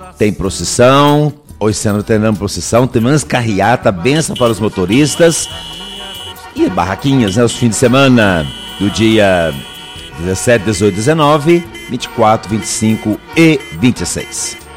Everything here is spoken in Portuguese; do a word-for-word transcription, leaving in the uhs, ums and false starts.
tem procissão, hoje sendo terminando procissão, tem mais carreata, benção para os motoristas e barraquinhas, né? Os fins de semana do dia dezessete, dezoito, dezenove, vinte e quatro, vinte e cinco e vinte e seis.